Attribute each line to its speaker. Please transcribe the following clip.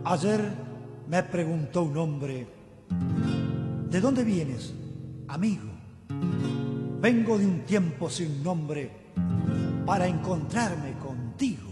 Speaker 1: Ayer me preguntó un hombre, ¿de dónde vienes, amigo? Vengo de un tiempo sin nombre para encontrarme contigo.